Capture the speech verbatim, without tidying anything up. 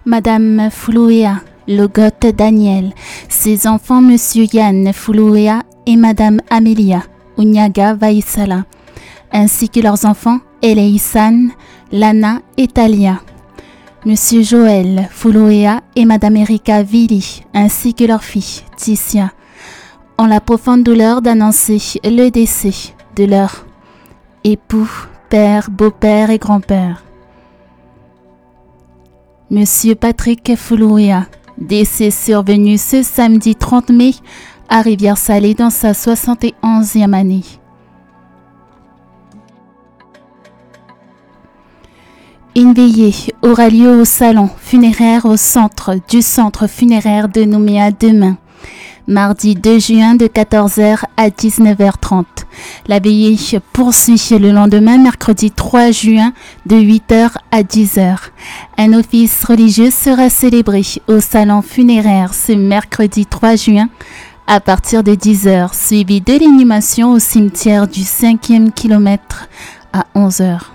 Madame Foulouéa, Logotte Daniel, ses enfants Monsieur Yann Foulouéa et Madame Amélia Ounyaga Vaïsala, ainsi que leurs enfants Eleïsan, Lana et Talia. Monsieur Joël Foulouéa et Madame Erika Vili, ainsi que leur fille Ticia, ont la profonde douleur d'annoncer le décès de leur époux, père, beau-père et grand-père. Monsieur Patrick Foulouéa, décès survenu ce samedi trente mai à Rivière-Salée dans sa soixante et onzième année. Une veillée aura lieu au salon funéraire au centre du centre funéraire de Nouméa demain, mardi deux juin de quatorze heures à dix-neuf heures trente. La veillée poursuit le lendemain, mercredi trois juin de huit heures à dix heures. Un office religieux sera célébré au salon funéraire ce mercredi trois juin à partir de dix heures, suivi de l'inhumation au cimetière du cinquième kilomètre à onze heures.